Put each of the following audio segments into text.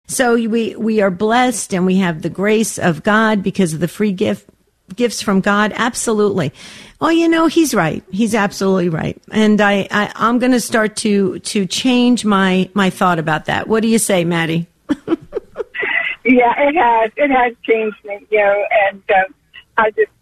So we are blessed, and we have the grace of God because of the free gifts from God. Absolutely. Oh, he's right. He's absolutely right. And I'm going to start to change my thought about that. What do you say, Maddie? Yeah, it has changed me, and I just,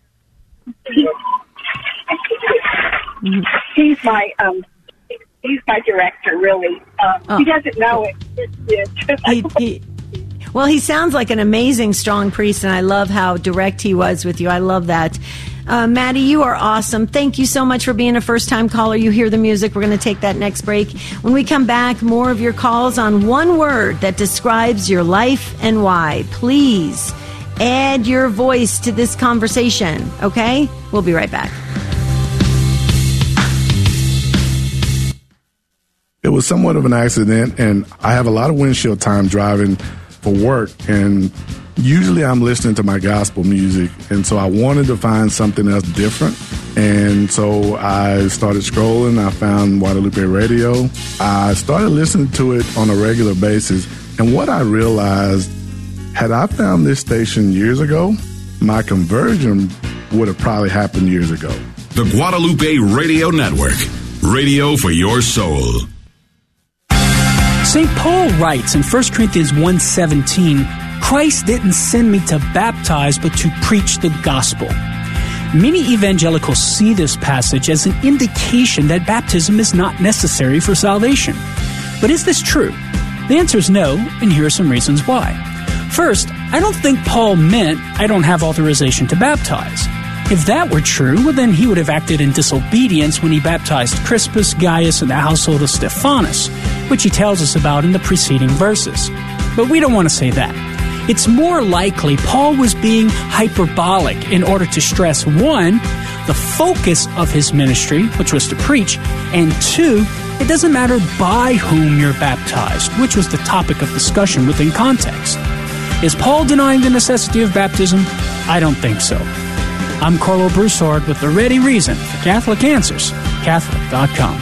he's my director, really. He doesn't know it. Well, he sounds like an amazing, strong priest, and I love how direct he was with you. I love that. Maddie, you are awesome. Thank you so much for being a first-time caller. You hear the music. We're going to take that next break. When we come back, more of your calls on one word that describes your life and why. Please add your voice to this conversation, okay? We'll be right back. It was somewhat of an accident, and I have a lot of windshield time driving for work, and usually I'm listening to my gospel music, and so I wanted to find something else different. And so I started scrolling. I found Guadalupe Radio. I started listening to it on a regular basis, and what I realized, had I found this station years ago, my conversion would have probably happened years ago. The Guadalupe Radio Network, radio for your soul. St. Paul writes in 1 Corinthians 1:17, Christ didn't send me to baptize, but to preach the gospel. Many evangelicals see this passage as an indication that baptism is not necessary for salvation. But is this true? The answer is no, and here are some reasons why. First, I don't think Paul meant I don't have authorization to baptize. If that were true, well, then he would have acted in disobedience when he baptized Crispus, Gaius, and the household of Stephanas, which he tells us about in the preceding verses. But we don't want to say that. It's more likely Paul was being hyperbolic in order to stress, one, the focus of his ministry, which was to preach, and two, it doesn't matter by whom you're baptized, which was the topic of discussion within context. Is Paul denying the necessity of baptism? I don't think so. I'm Carlo Broussard with the ready reason for Catholic Answers, Catholic.com.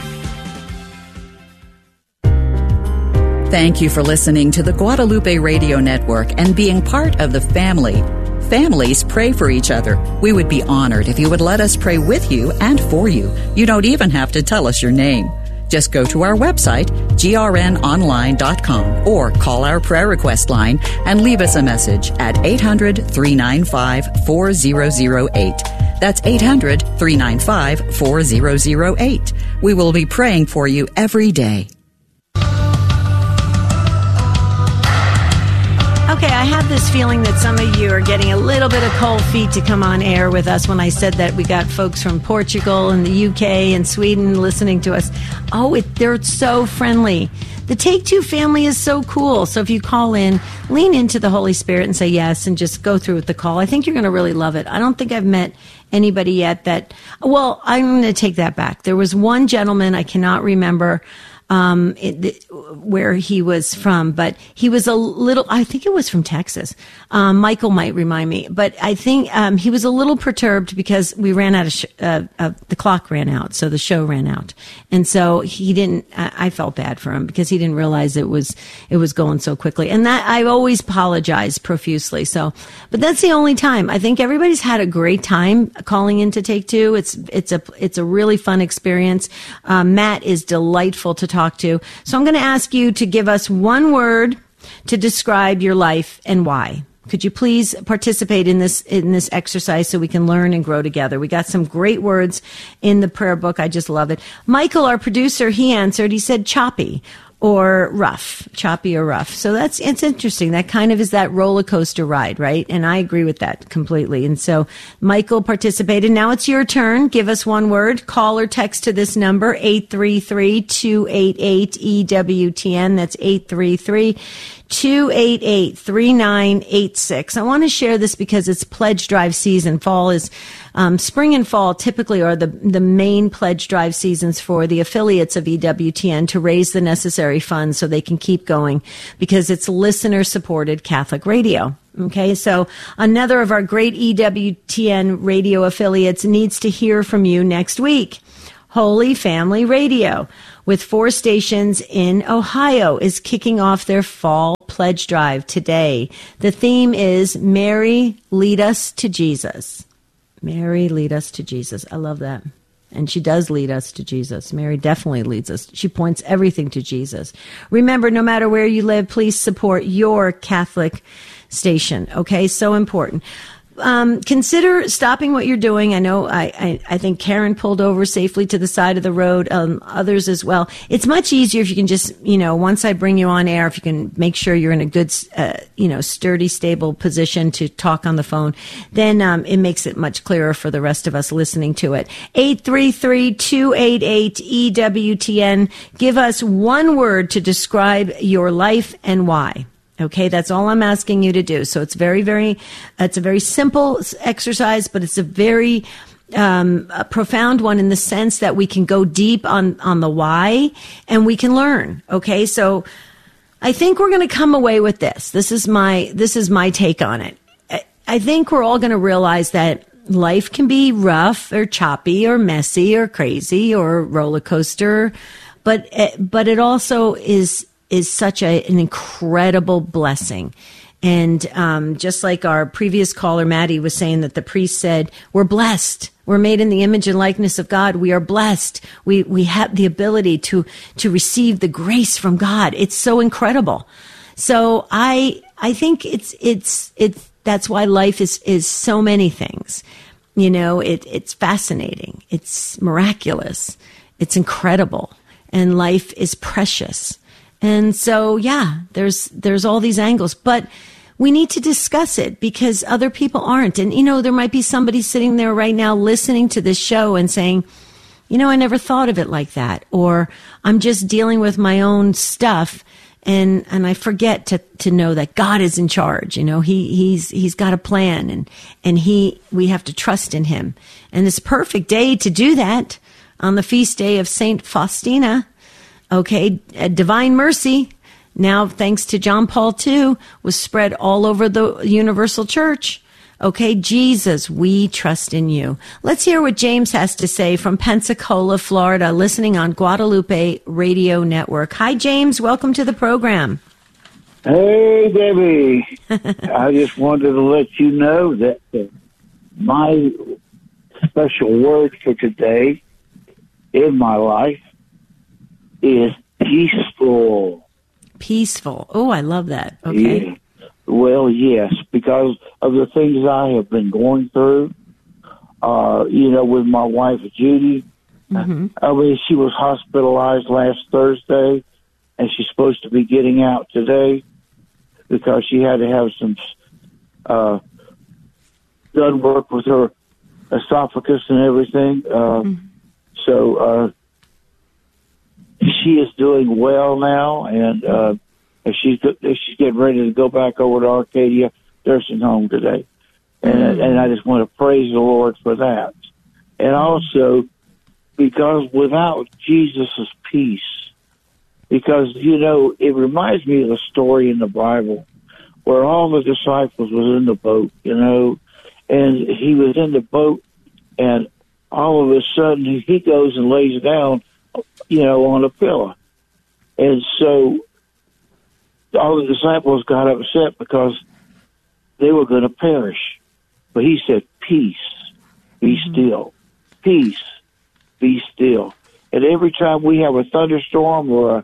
Thank you for listening to the Guadalupe Radio Network and being part of the family. Families pray for each other. We would be honored if you would let us pray with you and for you. You don't even have to tell us your name. Just go to our website, grnonline.com, or call our prayer request line and leave us a message at 800-395-4008. That's 800-395-4008. We will be praying for you every day. Okay, I have this feeling that some of you are getting a little bit of cold feet to come on air with us when I said that we got folks from Portugal and the UK and Sweden listening to us. Oh, they're so friendly. The Take Two family is so cool. So if you call in, lean into the Holy Spirit and say yes and just go through with the call. I think you're going to really love it. I don't think I've met anybody yet that, well, I'm going to take that back. There was one gentleman, I cannot remember where he was from, but he was a little, I think it was from Texas. Michael might remind me, but I think he was a little perturbed because we ran out of the clock ran out, so the show ran out, and so he didn't. I felt bad for him because he didn't realize it was going so quickly, and that I always apologize profusely. So, but that's the only time. I think everybody's had a great time calling in to Take Two. It's a really fun experience. Matt is delightful to talk to. So I'm going to ask you to give us one word to describe your life and why. Could you please participate in this exercise so we can learn and grow together? We got some great words in the prayer book. I just love it. Michael, our producer, he answered. He said choppy or rough, choppy or rough. So it's interesting. That kind of is that roller coaster ride, right? And I agree with that completely. And so Michael participated. Now it's your turn. Give us one word. Call or text to this number, 833-288-EWTN. That's 833-288-3986. I want to share this because it's pledge drive season. Fall is, spring and fall typically are the main pledge drive seasons for the affiliates of EWTN to raise the necessary funds so they can keep going because it's listener supported Catholic radio. Okay, so another of our great EWTN radio affiliates needs to hear from you next week. Holy Family Radio, with 4 stations in Ohio, is kicking off their fall pledge drive today. The theme is Mary, Lead Us to Jesus. Mary, lead us to Jesus. I love that. And she does lead us to Jesus. Mary definitely leads us. She points everything to Jesus. Remember, no matter where you live, please support your Catholic station. Okay, so important. Consider stopping what you're doing. I know I think Karen pulled over safely to the side of the road, others as well. It's much easier if you can just, once I bring you on air, if you can make sure you're in a good, sturdy, stable position to talk on the phone, then it makes it much clearer for the rest of us listening to it. 833-288-EWTN. Give us one word to describe your life and why. Okay, that's all I'm asking you to do. So it's it's a very simple exercise, but it's a very a profound one in the sense that we can go deep on the why and we can learn. Okay, so I think we're going to come away with this. This is my take on it. I think we're all going to realize that life can be rough or choppy or messy or crazy or roller coaster, but it also is such an incredible blessing. And just like our previous caller, Maddie, was saying that the priest said, we're blessed. We're made in the image and likeness of God. We are blessed. We have the ability to receive the grace from God. It's so incredible. So I think it's that's why life is so many things. It's fascinating. It's miraculous. It's incredible. And life is precious. And so, there's all these angles, but we need to discuss it because other people aren't. And, there might be somebody sitting there right now listening to this show and saying, I never thought of it like that. Or I'm just dealing with my own stuff and I forget to know that God is in charge. He's got a plan and we have to trust in him. And it's a perfect day to do that on the feast day of Saint Faustina. Okay, Divine Mercy, now thanks to John Paul II, was spread all over the Universal Church. Okay, Jesus, we trust in you. Let's hear what James has to say from Pensacola, Florida, listening on Guadalupe Radio Network. Hi, James. Welcome to the program. Hey, Debbie. I just wanted to let you know that my special word for today in my life is peaceful. Peaceful. Oh, I love that. Okay. Yeah. Well, yes, because of the things I have been going through, with my wife, Judy. Mm-hmm. She was hospitalized last Thursday, and she's supposed to be getting out today because she had to have some done work with her esophagus and everything. So she is doing well now, and she's getting ready to go back over to Arcadia Nursing Home today. And I just want to praise the Lord for that. And also, because without Jesus' peace, because, it reminds me of a story in the Bible where all the disciples was in the boat, and he was in the boat, and all of a sudden he goes and lays down, on a pillow. And so all the disciples got upset because they were going to perish. But he said, peace, be still. Peace, be still. And every time we have a thunderstorm or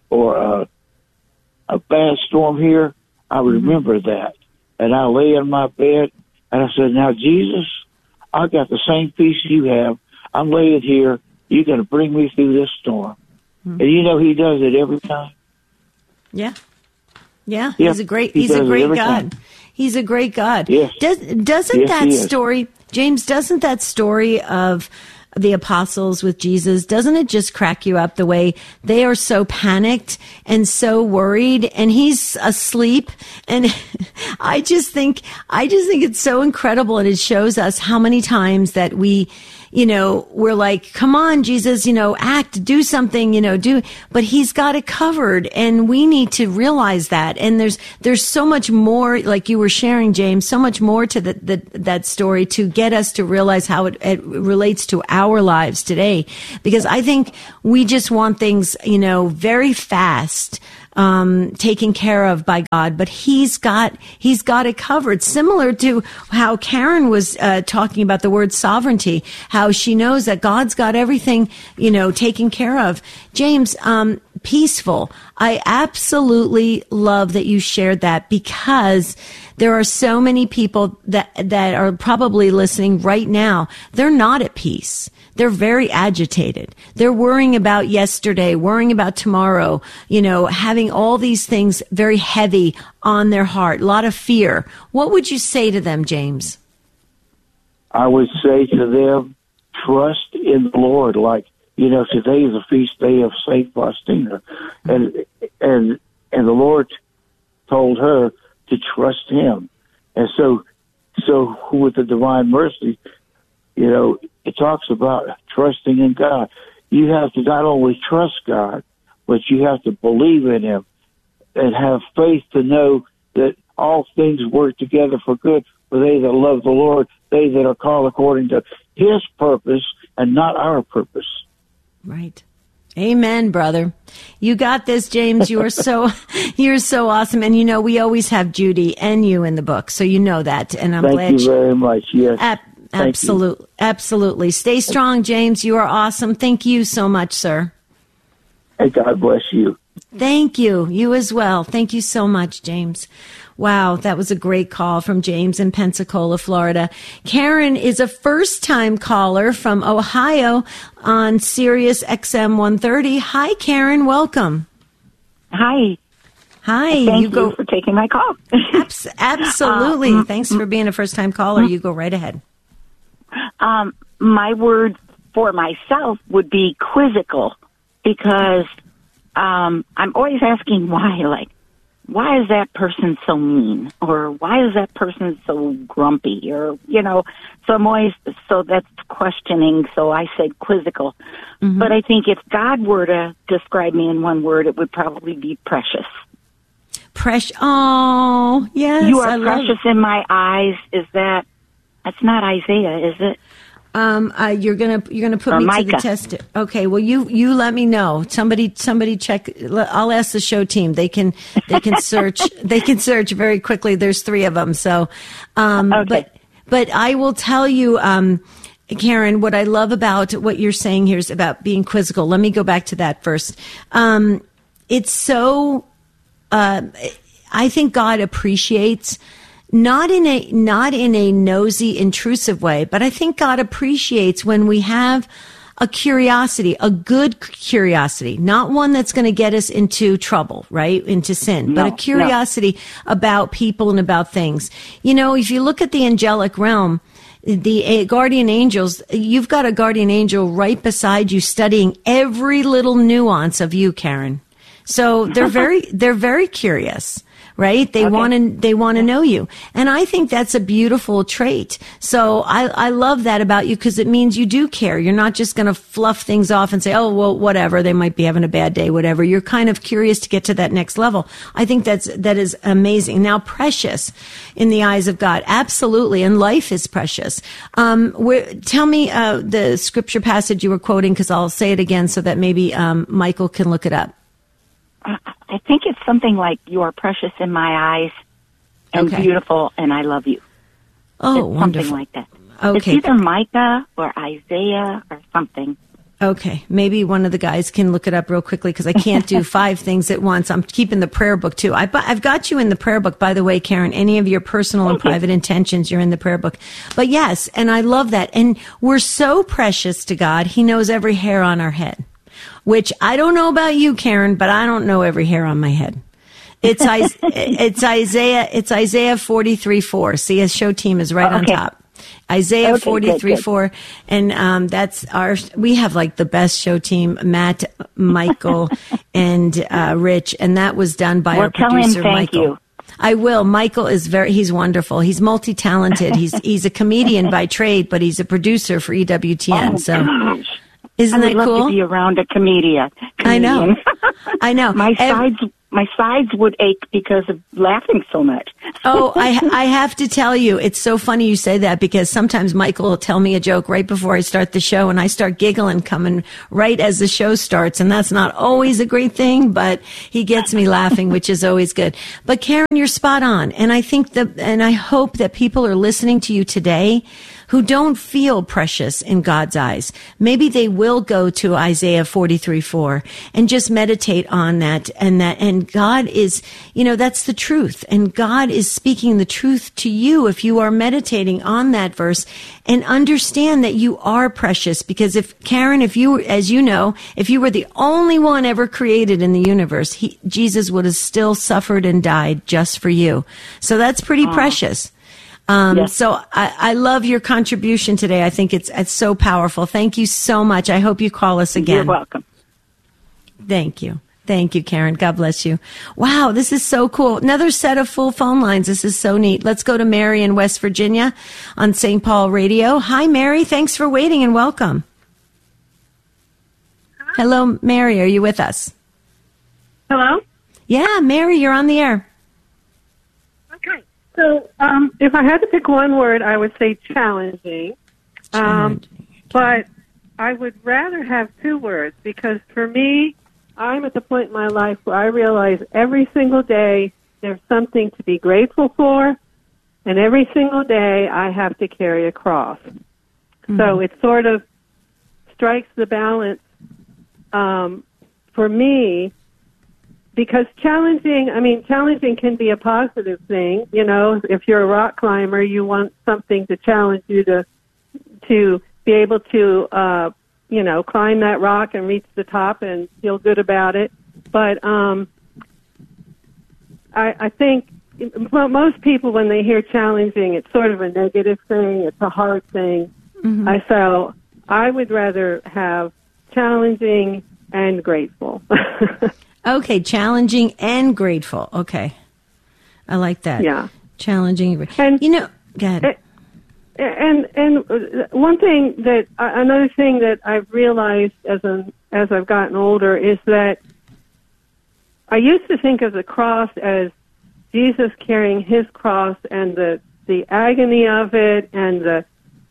a bad storm here, I remember that. And I lay in my bed and I said, now, Jesus, I got the same peace you have. I'm laying here. You're going to bring me through this storm. And he does it every time. Yeah. Yeah, he's a great God. He's a great God. Yes. Doesn't that story, James, doesn't that story of the apostles with Jesus, doesn't it just crack you up the way they are so panicked and so worried, and he's asleep, and I just think it's so incredible, and it shows us how many times that we, we're like, come on, Jesus, act, do something, but he's got it covered, and we need to realize that. And there's so much more, like you were sharing, James, so much more to that story to get us to realize how it relates to our lives today. Because I think we just want things, very fast, taken care of by God, but he's got it covered. Similar to how Karen was talking about the word sovereignty, how she knows that God's got everything, taken care of. James, peaceful. I absolutely love that you shared that, because there are so many people that are probably listening right now. They're not at peace. They're very agitated. They're worrying about yesterday, worrying about tomorrow, having all these things very heavy on their heart, a lot of fear. What would you say to them, James? I would say to them, trust in the Lord. Like, today is a feast day of St. Faustina. And the Lord told her to trust him. And so with the divine mercy, it talks about trusting in God. You have to not only trust God, but you have to believe in him and have faith to know that all things work together for good for they that love the Lord, they that are called according to his purpose and not our purpose. Right. Amen, brother. You got this, James. You're so awesome. And we always have Judy and you in the book, so you know that. And I'm glad. Thank you very much. Yes. Absolutely. Stay strong, James. You are awesome. Thank you so much, sir. Hey, God bless you. Thank you. You as well. Thank you so much, James. Wow, that was a great call from James in Pensacola, Florida. Karen is a first-time caller from Ohio on Sirius XM 130. Hi, Karen. Welcome. Hi. Thank you for taking my call. Absolutely. Thanks for being a first-time caller. You go right ahead. My word for myself would be quizzical, because I'm always asking why. Why is that person so mean? Or why is that person so grumpy? Or, so that's questioning. So I said quizzical. Mm-hmm. But I think if God were to describe me in one word, it would probably be precious. Precious. Oh, yes. You are precious in my eyes. That's not Isaiah, is it? You're gonna put me Micah. to the test. Okay. Well, you let me know. Somebody check. I'll ask the show team. They can search. They can search very quickly. There's 3 of them. So, okay. But I will tell you, Karen, what I love about what you're saying here is about being quizzical. Let me go back to that first. It's so, I think God appreciates, not in a nosy, intrusive way, but I think God appreciates when we have a curiosity, a good curiosity, not one that's going to get us into trouble, right? Into sin, but a curiosity about people and about things. If you look at the angelic realm, the guardian angels, you've got a guardian angel right beside you studying every little nuance of you, Karen. So they're very curious. Right? They want to know you. And I think that's a beautiful trait. So I love that about you, because it means you do care. You're not just going to fluff things off and say, oh, well, whatever. They might be having a bad day, whatever. You're kind of curious to get to that next level. I think that is amazing. Now, precious in the eyes of God. Absolutely. And life is precious. Tell me, the scripture passage you were quoting, because I'll say it again so that maybe, Michael can look it up. I think it's something like, you are precious in my eyes and beautiful, and I love you. Oh, it's wonderful. Something like that. Okay. It's either Micah or Isaiah or something. Okay. Maybe one of the guys can look it up real quickly, because I can't do 5 things at once. I'm keeping the prayer book too. I've got you in the prayer book, by the way, Karen. Any of your personal and private intentions, you're in the prayer book. But yes, and I love that. And we're so precious to God. He knows every hair on our head. Which I don't know about you, Karen, but I don't know every hair on my head. It's Isaiah 43:4. See, a show team is right on top. Isaiah 43:4, and we have like the best show team, Matt, Michael, and Rich, and that was done by our producer, thank Michael. You. I will. Michael is he's wonderful. He's multi-talented. He's a comedian by trade, but he's a producer for EWTN. Oh, so gosh. Isn't that cool? I would love to be around a comedian. I know. I know. My sides would ache because of laughing so much. Oh, I have to tell you, it's so funny you say that, because sometimes Michael will tell me a joke right before I start the show, and I start giggling coming right as the show starts, and that's not always a great thing, but he gets me laughing, which is always good. But Karen, you're spot on, and I think and I hope that people are listening to you today who don't feel precious in God's eyes. Maybe they will go to Isaiah 43:4 and just meditate on that, and God is, that's the truth. And God is speaking the truth to you if you are meditating on that verse, and understand that you are precious. Because Karen, if you were the only one ever created in the universe, Jesus would have still suffered and died just for you. So that's pretty precious. Yes. So I love your contribution today. I think it's so powerful. Thank you so much. I hope you call us again. You're welcome. Thank you. Thank you, Karen. God bless you. Wow, this is so cool. Another set of full phone lines. This is so neat. Let's go to Mary in West Virginia on St. Paul Radio. Hi, Mary. Thanks for waiting and welcome. Hi. Hello, Mary. Are you with us? Hello? Yeah, Mary, you're on the air. Okay. So if I had to pick one word, I would say challenging. But I would rather have two words, because for me, I'm at the point in my life where I realize every single day there's something to be grateful for, and every single day I have to carry a cross. Mm-hmm. So it sort of strikes the balance for me, because challenging can be a positive thing. If you're a rock climber, you want something to challenge you to be able to climb that rock and reach the top and feel good about it. But I think most people, when they hear challenging, it's sort of a negative thing. It's a hard thing. Mm-hmm. So I would rather have challenging and grateful. Okay, challenging and grateful. Okay. I like that. Yeah. Challenging. And, go ahead. And one thing another thing that I've realized as I've gotten older is that I used to think of the cross as Jesus carrying his cross and the agony of it and the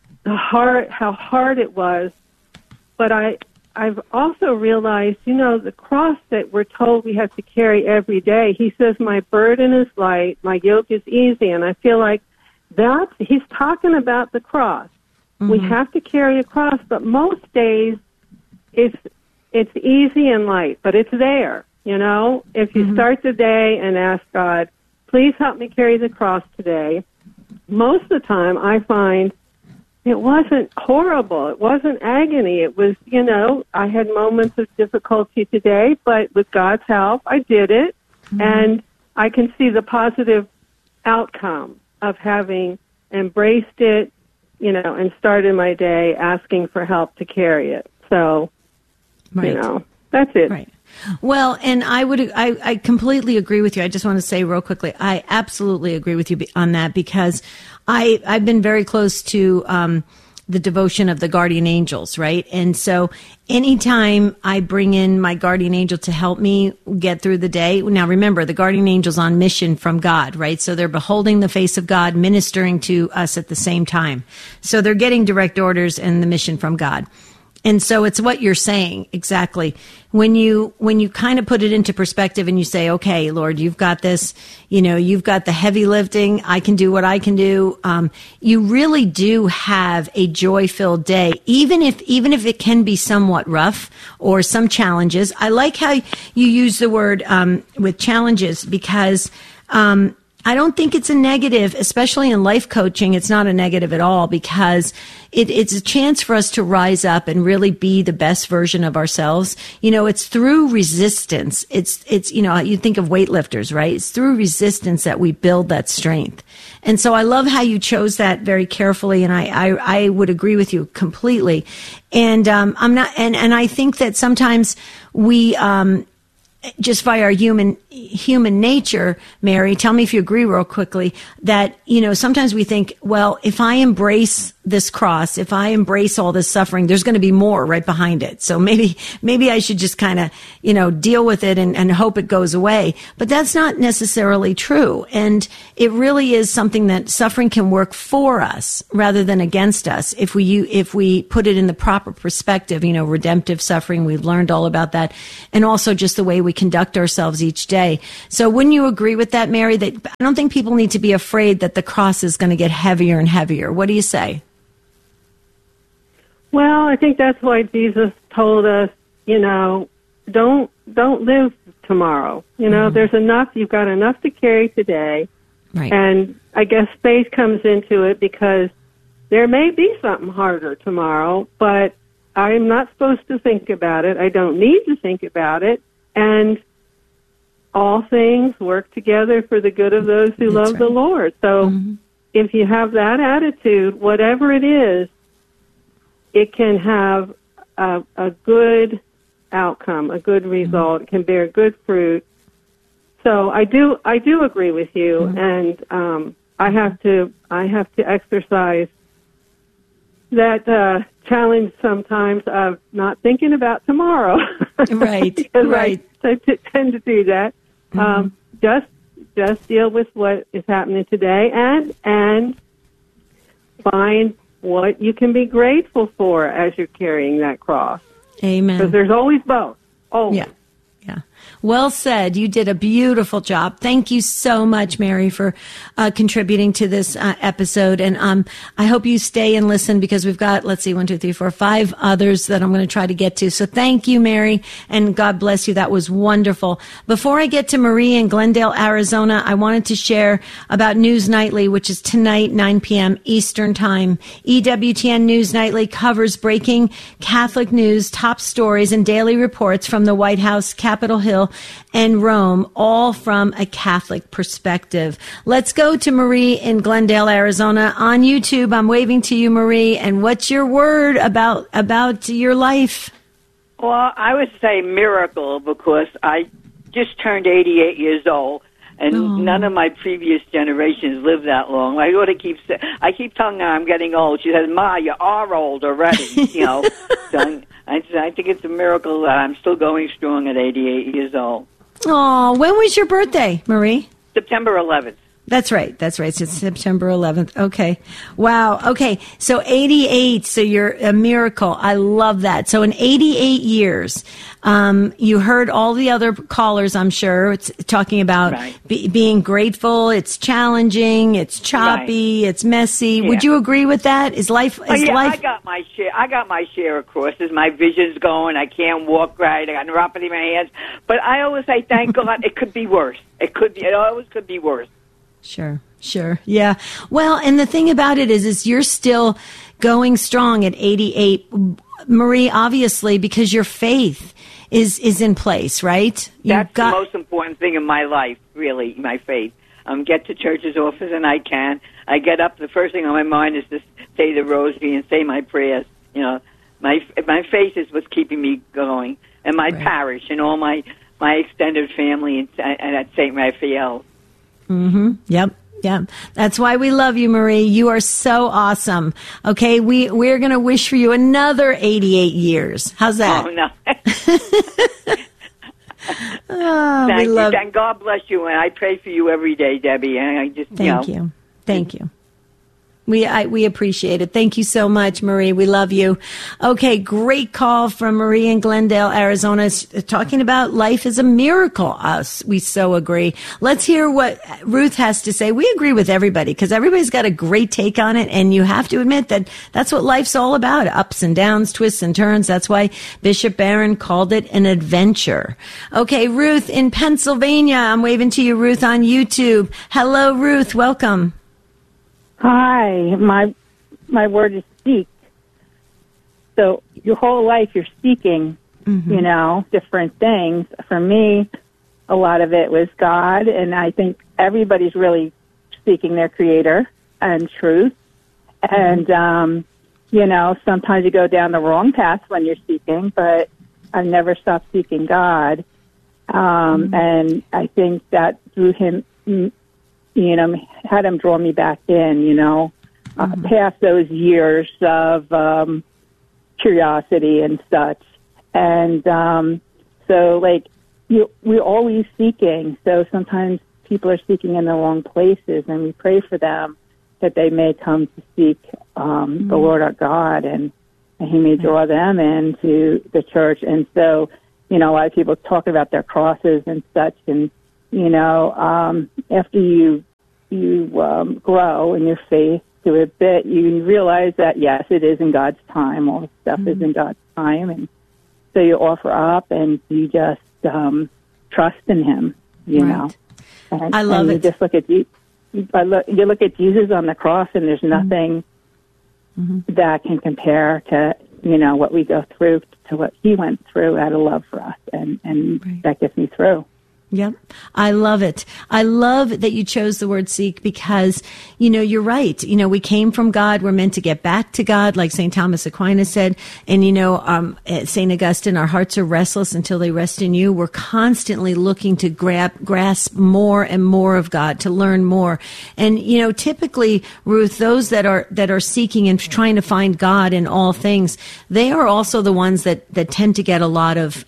how hard it was. But I've also realized, the cross that we're told we have to carry every day. He says, my burden is light, my yoke is easy. And I feel like he's talking about the cross. Mm-hmm. We have to carry a cross, but most days it's easy and light, but it's there. If you start the day and ask God, please help me carry the cross today, most of the time I find it wasn't horrible. It wasn't agony. It was, I had moments of difficulty today, but with God's help, I did it. Mm-hmm. And I can see the positive outcome of having embraced it, and started my day asking for help to carry it. So, right. That's it. Right. Well, and I completely agree with you. I just want to say real quickly, I absolutely agree with you on that, because I've been very close to the devotion of the guardian angels, right? And so anytime I bring in my guardian angel to help me get through the day, now remember, the guardian angel's on mission from God, right? So they're beholding the face of God, ministering to us at the same time. So they're getting direct orders and the mission from God. And so it's what you're saying exactly. When you kind of put it into perspective and you say, okay, Lord, you've got this, you've got the heavy lifting. I can do what I can do. You really do have a joy-filled day, even if it can be somewhat rough or some challenges. I like how you use the word, with challenges, because, I don't think it's a negative, especially in life coaching. It's not a negative at all, because it's a chance for us to rise up and really be the best version of ourselves. It's through resistance. It's you think of weightlifters, right? It's through resistance that we build that strength. And so I love how you chose that very carefully, and I would agree with you completely. And I think that sometimes we just by our human nature, Mary, tell me if you agree real quickly, that, sometimes we think, well, if I embrace this cross, if I embrace all this suffering, there's going to be more right behind it. So maybe I should just kind of, deal with it and hope it goes away. But that's not necessarily true. And it really is something that suffering can work for us rather than against us if we put it in the proper perspective, redemptive suffering. We've learned all about that. And also just the way we conduct ourselves each day. So wouldn't you agree with that, Mary, that I don't think people need to be afraid that the cross is going to get heavier and heavier? What do you say? Well, I think that's why Jesus told us, don't live tomorrow. There's enough, you've got enough to carry today. Right. And I guess faith comes into it because there may be something harder tomorrow, but I'm not supposed to think about it. I don't need to think about it. And all things work together for the good of those who love the Lord. So if you have that attitude, whatever it is, it can have a good outcome, a good result. It can bear good fruit. So I do agree with you, and I have to exercise that challenge sometimes of not thinking about tomorrow. Right, right. I tend to do that. Just deal with what is happening today, and find what you can be grateful for as you're carrying that cross. Amen. Because there's always both. Always. Yeah. Well said. You did a beautiful job. Thank you so much, Mary, for contributing to this episode. And I hope you stay and listen because we've got, 1, 2, 3, 4, 5 others that I'm going to try to get to. So thank you, Mary, and God bless you. That was wonderful. Before I get to Marie in Glendale, Arizona, I wanted to share about News Nightly, which is tonight, 9 p.m. Eastern Time. EWTN News Nightly covers breaking Catholic news, top stories, and daily reports from the White House, Capitol Hill, and Rome, all from a Catholic perspective. Let's go to Marie in Glendale, Arizona. On YouTube, I'm waving to you, Marie. And what's your word about your life? Well, I would say miracle because I just turned 88 years old, and none of my previous generations lived that long. I keep telling her I'm getting old. She says, "Ma, you are old already." So I think it's a miracle that I'm still going strong at 88 years old. Oh, when was your birthday, Marie? September 11th. That's right. It's September 11th. Okay. Wow. Okay. So 88. So you're a miracle. I love that. So in 88 years, you heard all the other callers, I'm sure, it's talking about being grateful. It's challenging. It's choppy. It's messy. Yeah. Would you agree with that? Life? I got my share. I got my share of crosses. My vision's going. I can't walk right. I got neuropathy in my hands. But I always say, thank God, it could be worse. It always could be worse. Sure. Yeah. Well, and the thing about it is you're still going strong at 88, Marie, obviously, because your faith is in place, right? That's the most important thing in my life, really, my faith. Get to church as often as I can. I get up, the first thing on my mind is to say the rosary and say my prayers. My faith is what's keeping me going. And my parish and all my extended family and at St. Raphael. Mm-hmm. Yep. That's why we love you, Marie. You are so awesome. Okay, we're going to wish for you another 88 years. How's that? Oh, no. Thank you. And God bless you. And I pray for you every day, Debbie. And I just Thank you. We appreciate it. Thank you so much, Marie. We love you. Okay, great call from Marie in Glendale, Arizona, talking about life is a miracle. We so agree. Let's hear what Ruth has to say. We agree with everybody because everybody's got a great take on it, and you have to admit that that's what life's all about, ups and downs, twists and turns. That's why Bishop Barron called it an adventure. Okay, Ruth in Pennsylvania. I'm waving to you, Ruth, on YouTube. Hello, Ruth. Welcome. Hi, my word is seek. So your whole life you're seeking, different things. For me, a lot of it was God, and I think everybody's really seeking their Creator and truth. And, sometimes you go down the wrong path when you're seeking, but I've never stopped seeking God. And I think that drew him, had him draw me back in, past those years of curiosity and such. And so, we're always seeking. So sometimes people are seeking in the wrong places, and we pray for them that they may come to seek the Lord our God, and He may draw them into the church. And so, a lot of people talk about their crosses and such, and after you grow in your faith to a bit, you realize that yes, it is in God's time. All the stuff is in God's time, and so you offer up and you just trust in Him. You know, and, I love and it. You just look at you look at Jesus on the cross, and there's nothing that can compare to what we go through, to what He went through out of love for us, and that gets me through. Yep. I love it. I love that you chose the word seek because, you're right. We came from God. We're meant to get back to God, like St. Thomas Aquinas said. And, St. Augustine, our hearts are restless until they rest in you. We're constantly looking to grasp more and more of God, to learn more. And, typically, Ruth, those that are seeking and trying to find God in all things, they are also the ones that tend to get a lot of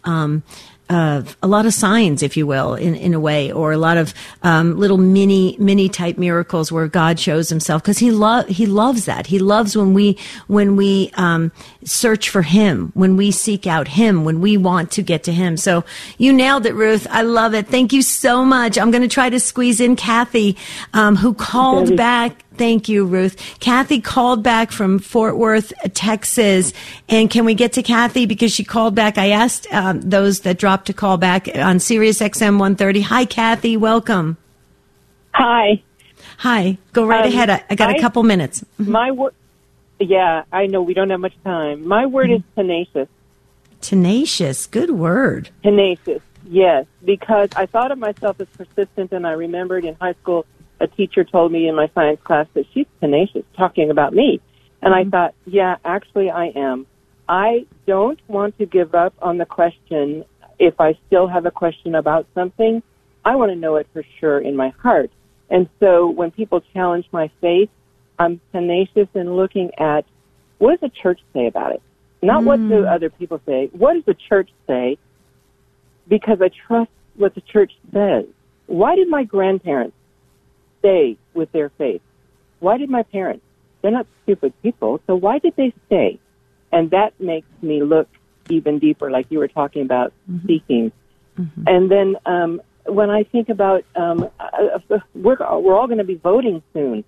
signs, if you will, in a way, or a lot of little mini type miracles where God shows Himself, because He loves that. He loves when we search for Him, when we seek out Him, when we want to get to Him. So you nailed it, Ruth. I love it. Thank you so much. I'm going to try to squeeze in Kathy, who called back. Thank you, Ruth. Kathy called back from Fort Worth, Texas. And can we get to Kathy? Because she called back. I asked those that dropped to call back on Sirius XM 130. Hi, Kathy. Welcome. Hi. Hi. Go right ahead. I got a couple minutes. My word. Yeah, I know we don't have much time. My word is tenacious. Tenacious. Good word. Tenacious. Yes, because I thought of myself as persistent, and I remembered in high school a teacher told me in my science class that she's tenacious, talking about me. And I thought, yeah, actually I am. I don't want to give up on the question. If I still have a question about something, I want to know it for sure in my heart. And so when people challenge my faith, I'm tenacious in looking at, what does the church say about it? Not what do other people say. What does the church say? Because I trust what the church says. Why did my grandparents stay with their faith? Why did my parents? They're not stupid people, so why did they stay? And that makes me look even deeper, like you were talking about seeking. And then when I think about, we're all going to be voting soon.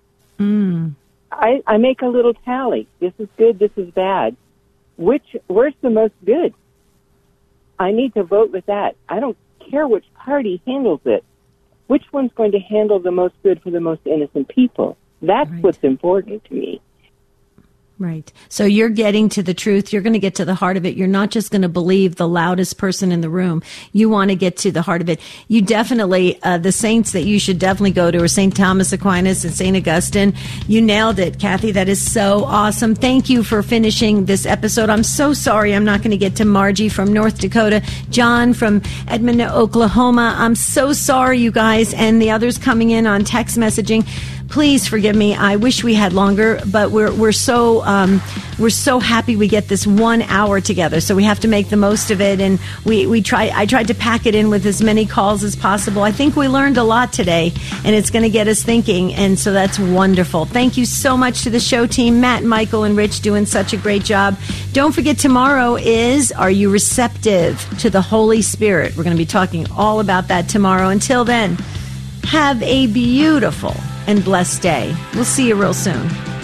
I make a little tally. This is good, this is bad. Where's the most good? I need to vote with that. I don't care which party handles it. Which one's going to handle the most good for the most innocent people? That's what's important to me. Right. So you're getting to the truth. You're going to get to the heart of it. You're not just going to believe the loudest person in the room. You want to get to the heart of it. You definitely, the saints that you should definitely go to are St. Thomas Aquinas and St. Augustine. You nailed it, Kathy. That is so awesome. Thank you for finishing this episode. I'm so sorry I'm not going to get to Margie from North Dakota, John from Edmond, Oklahoma. I'm so sorry, you guys, and the others coming in on text messaging. Please forgive me. I wish we had longer, but we're so happy we get this 1 hour together. So we have to make the most of it, and I tried to pack it in with as many calls as possible. I think we learned a lot today, and it's going to get us thinking, and so that's wonderful. Thank you so much to the show team, Matt, Michael, and Rich, doing such a great job. Don't forget, tomorrow is Are You Receptive to the Holy Spirit? We're going to be talking all about that tomorrow. Until then, have a beautiful and blessed day. We'll see you real soon.